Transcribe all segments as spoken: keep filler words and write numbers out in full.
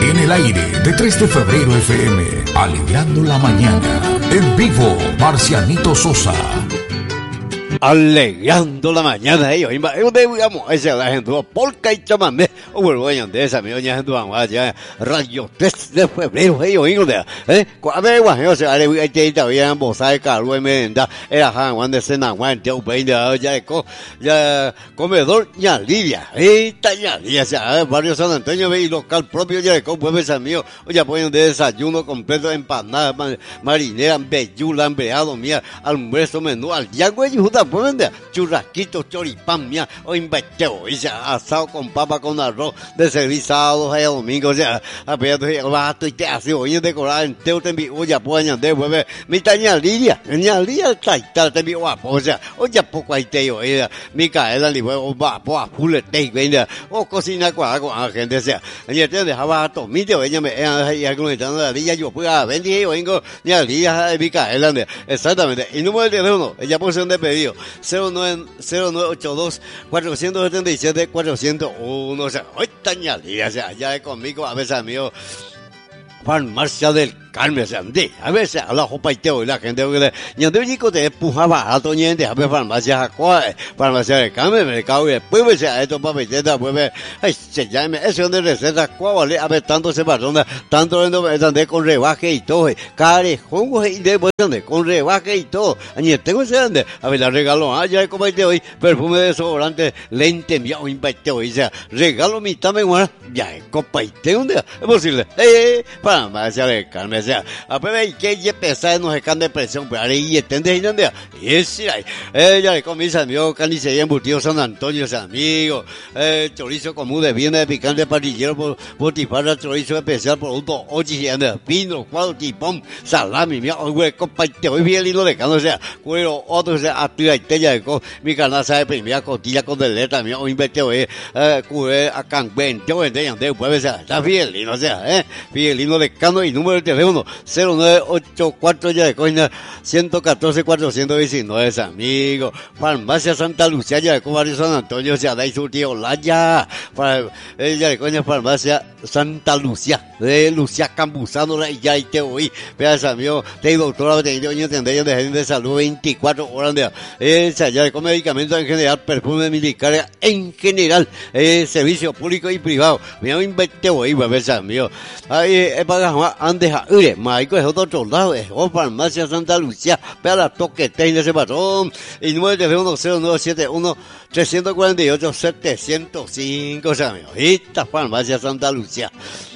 En el aire de tres de febrero F M, alegrando la mañana. En vivo, Marcianito Sosa. Alegrando la mañana, ellos, digamos, esa la gente, polka y chamamé, o vuelvo a de esa, mi doña gente, ya, radio tres de febrero, ellos, eh, cuando hay guajes, se haré, hay que ir todavía, vos sabes, Carlos, Menda, era Juan, Juan de Sena, Juan, Teo, Peña, ya, ya, comedor, ya, Lidia, esta, ya, Lidia, ya, barrio San Antonio, ve, y local propio, ya, con pueblos amigos, ya, ponen de desayuno completo, empanada, marinera, bellula, empleado, mía, almuerzo, menú, al día, güey, justa, pues churrasquito, choripán, mía, o inventeo, y ya, asado con papa con arroz, de servir sábados y domingos, ya, apenas vato y te hace, oye, decorar entero, te envío, ya, pues, añadir, pues, mi taña Lidia, ña Lidia, taita, te envío, guapo, o sea, o ya poco ahí te oye, Micaela, ni huevo, vapo, a full te, venga, o cocina con la gente, o sea, y te dejaba a tomite, oye, me, y argumentando la Lidia, yo, pues, a venir, yo vengo, ña Lidia, Micaela, exactamente, y número de teléfono, ella posición de pedido, cero nueve ocho dos, cuatro siete siete, cuatro cero uno, o sea, hoy tañalía, o sea, ya es conmigo, a veces amigo, Farmacia del Carmen, o sea, de, a veces a la jopa y teo y la gente, y antes chico te empujaba a todo niente, a ver farmacia Jacua, Farmacia del Carmen, mercado y después, o sea, esto papeleta, pues, ay, se llama, eso de recetas, cuál vale, a ver, tanto se patrona, tanto de con rebaje y todo, carejón, y de, con rebaje y todo, y tengo ese ande, a ver, la regalo, ah, ya como hoy, perfume de desodorante, lente, mía, o inviteo, y sea, regalo mitad me guarda, ya, copa y teo, es posible, eh, Farmacia del Carmen, o sea, a ver, que ya pesar no se can de presión, pero ahí entiende, y ande, y es, ella le comienza amigos, carnicería embutido San Antonio, ese amigo, eh, chorizo común de viene de picante parrillero, por, botifarra, chorizo especial, producto, ochi, ande, pino, cuadro, tipón, salami, mía, güey, compa, te voy bien lindo de cano, o sea, cuero, otro, o sea, activa y tella de co, mi canasta de primera costilla con deleta, mía, o inventeo, eh, eh, cure, a canben, te voy a entender, pues, o sea, está bien lindo, o sea, eh, bien lindo de cano y número de teléfono, cero nueve ocho cuatro ya de coina, ciento catorce, cuatrocientos diecinueve, amigo, Farmacia Santa Lucía, ya de co, barrio San Antonio, o sea, da y su tío, la ya, para, ella de coña, Farmacia Santa Lucía, de Lucía Campuzano, la ya y te oí, veas, amigo, te doctora, te digo, yo tendría de gente de salud veinticuatro horas de, esa ya de con medicamentos en general, perfume militar en general, eh, servicio público y privado, me voy a inventar hoy, veas, amigo, ahí, es para antes a Ure, Maico es otro lado, es Farmacia Santa Lucía, vea la toquete en ese patrón, y número de teléfono cero nueve siete uno, tres cuatro ocho, siete cero cinco, o sea, amigo, esta Farmacia Santa Lucía.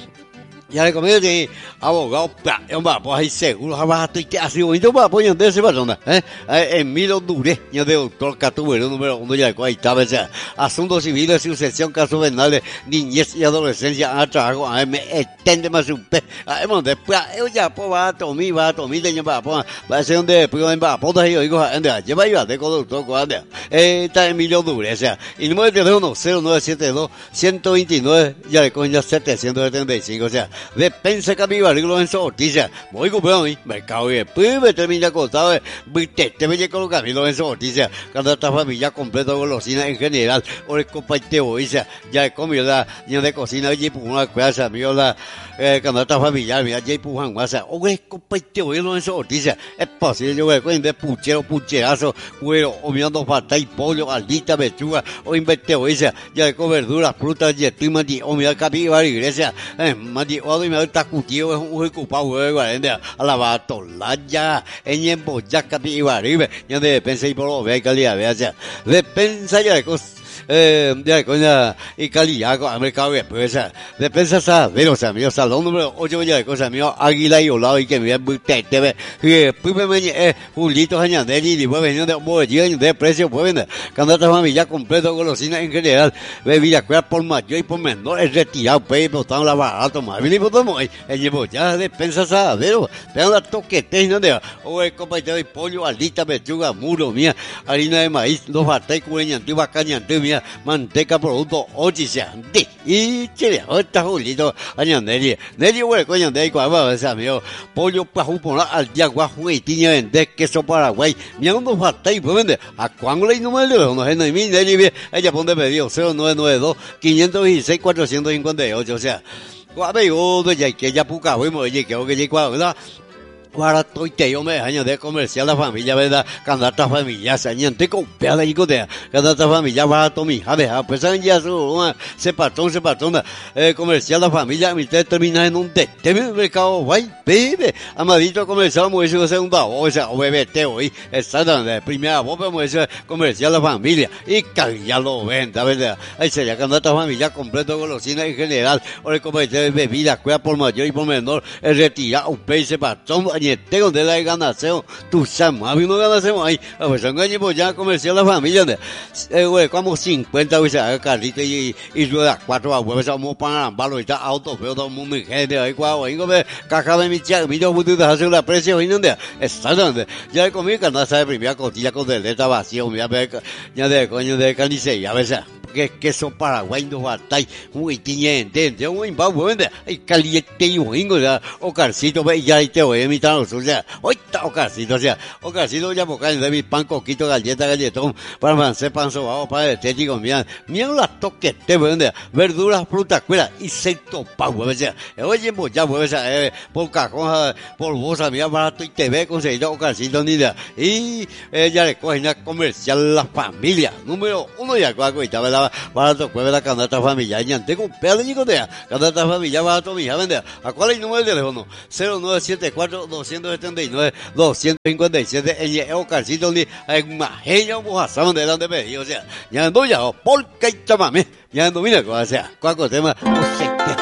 Ya le comí de abogado, pues ahí seguro, abajo y te hace bonito para apoyar de ese persona, eh, Emilio Duré, yo de doctor Catubero, número uno, ya ahí estaba, ese asuntos civiles, sucesión, casos penales, niñez y adolescencia, a trabajo, a me extende más un pe, a hemos después, ya, pues va a tomar, va a tomar, ya va a poner, va a ser donde después va a poner, yo digo, anda, lleva y va de doctor, cuando, eh, está Emilio Duré, o sea, y número de teléfono cero nueve siete dos, ciento veintinueve, ya le coño setecientos setenta y cinco, o sea, Despensa Capibari Lorenzo Ortiz, voy comprando mi mercado y después me termina contado, viste, te voy a colocar mi Lorenzo Ortiz, cuando esta familia completa golosina en general, o el comparteo, ya he comido la, ya de cocina, y por una casa, amigo, la, eh, cuando esta familia, mira, ya por un guasa, o el comparteo, y Lorenzo Ortiz, es posible, yo voy a coger de puchero, pucherazo, cuero, o mirando falta y pollo, aldita, pechuga, o inventeo, ya de con verduras, frutas, y estoy mandi, o mira, Capibari Iglesia, eh, mandi, o y me está cutido, es un ocupado, güey, a la batolaya, en yembo, ya Capibari, ya de despensa y por lo ve calidad, vea, ya, despensa ya de cosas. Eh, ya coña y calidad con mercado de empresa despensa saber, o sea, mío salón número ocho ya de cosas mío Águila y Olado y que me te te que pues eh Julito Añadeli y después venía de bolsillo de precio pues vender cuando esta familia completo golosina en general bebida cuál por mayor y por menor es retirado pues botando la barato más bien botamos el llevo ya despensa saber pero la toquete no de o el compañero de pollo alita pechuga muro mía harina de maíz dos batai cueña antigua caña antigua manteca producto ochicia de y chile esta Julito Añadeli Nelly güey coña de cuál va ese amigo pollo pajú por al día guajo y tiña vender queso Paraguay mi ando batai pues vende a cuándo le número no es no mi Nelly ella pone pedido cero nueve nueve dos, quinientos dieciséis, cuatrocientos cincuenta y ocho, o sea qua bây giờ tôi dạy cái gia phụ cả với mọi gì kiểu cái gì qua đó para tôi te yo me año de comercial la familia verdad cada ta familia se añente con pela y de cada ta familia va to mi jave a pues ya su se patrón se patrón eh comercial la familia mi te termina en un te te mercado guay bebe amadito comercial muy eso segunda o sea o bebe te hoy está de primera vos vemos eso comercial la familia y ya lo venta verdad ahí se ya cada ta familia completo golosina en general o el comercial de bebida cuida por mayor y por menor el retira un pez se patrón tengo de la ganación, tú sabes, a mí no ganamos ahí, a ver, son años ya comercial la familia, eh, güey, como cincuenta, güey, se carrito y, y ruedas cuatro abuelos, vamos para ambalo y está auto, pero todo el mundo en gente, ahí, guau, ahí, como caja de mi chica, mi yo, puto, hacer la precio, y donde, está donde, ya comí canasta de primera costilla con deleta vacío, ya ve, ya de coño de carnicería, a veces. Que queso paraguay no batay muy tiñente de un imbabu de ay caliente y wingo ya o carcito ve ya te voy a invitar a o sea hoy está o carcito o sea o carcito ya boca de mi pan coquito galleta galletón para hacer pan sobao para el tético mira mira las toques te vende verduras frutas cuera y se topa o sea oye pues ya pues eh por cajón por bolsa mira barato y te ve conseguido o carcito ni de y ella le coge una comercial la familia número uno ya cuaco y estaba barato jueves la canasta familiar tengo un pedazo de cotea canasta familiar barato mi hija vende a cuál es el número de teléfono cero nueve siete cuatro dos siete nueve dos cinco siete en el carcito ni en majeño mojación de donde me o sea ya ando ya porque chamame ya ando mira o sea cuál tema